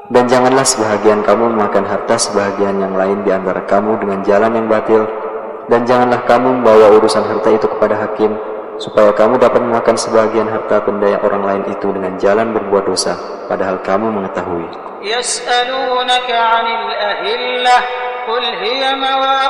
Dan janganlah sebahagian kamu memakan harta sebahagian yang lain di antara kamu dengan jalan yang batil, dan janganlah kamu membawa urusan harta itu kepada hakim, supaya kamu dapat memakan sebahagian harta benda yang orang lain itu dengan jalan berbuat dosa, padahal kamu mengetahui. Yas'alunaka 'anil ahillah, qul hiya